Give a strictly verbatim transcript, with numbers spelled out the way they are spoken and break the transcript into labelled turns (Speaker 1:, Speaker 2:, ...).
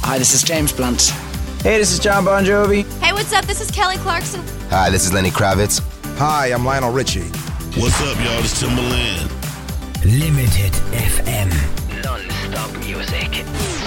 Speaker 1: Hi, this is James Blunt.
Speaker 2: Hey, this is John Bon Jovi.
Speaker 3: Hey, what's up? This is Kelly Clarkson.
Speaker 4: Hi, this is Lenny Kravitz.
Speaker 5: Hi, I'm Lionel Richie.
Speaker 6: What's up, y'all? This is Timbaland.
Speaker 7: Limited F M.
Speaker 8: Non-stop music.